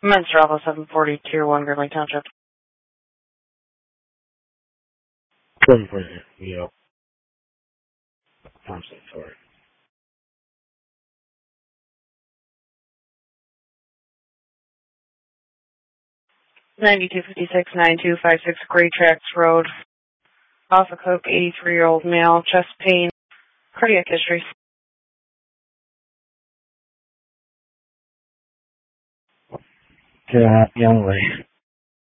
Men's Bravo 740, Tier 1, Gridley Township. 740, yeah. I'm so sorry. 9256-9256 Gray Tracks Road. Off of Coke, 83-year-old male, chest pain, cardiac history. To young lady.